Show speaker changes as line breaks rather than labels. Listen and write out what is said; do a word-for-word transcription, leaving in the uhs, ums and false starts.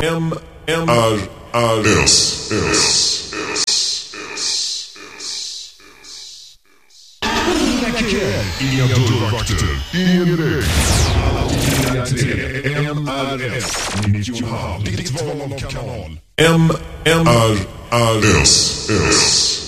M M R R S S Inga dörrvakter, ingen regn. M R S nittio, ditt val av kanal. M M R R S S